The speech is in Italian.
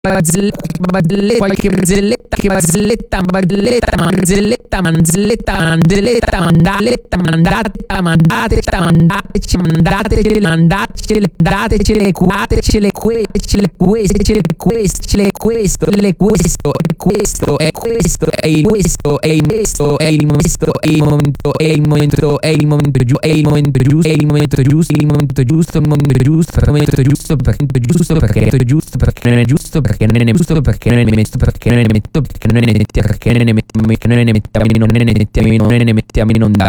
barzelletta, qualche barzelletta, che barzelletta, barzelletta, manzelletta, manzelletta, manzelletta, mandaletta, mandatetta, mandatetta, mandateci, mandatecele, mandatecele, datecele, cuatecele, quecele, questecele, questecele, questo, le questo, questo, è questo, è il questo, è il questo, è il questo, è il momento, è il momento, è il momento giusto, è il momento giusto, è il momento giusto, il momento giusto, il momento giusto, il momento giusto, perché è giusto, perché è giusto, perché non è giusto, perché non è giusto, perché non ne metto, perché non ne metto, perché non ne mettiamo, perché non ne mettiamo in onda.